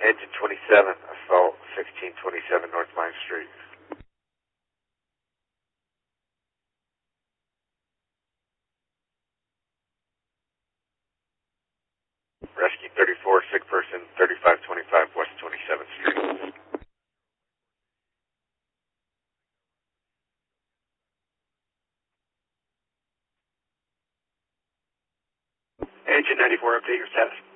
Engine 27, assault 1627 North Mine Street. Rescue 34, sick person 3525 West 27th Street. Engine 94, update your status.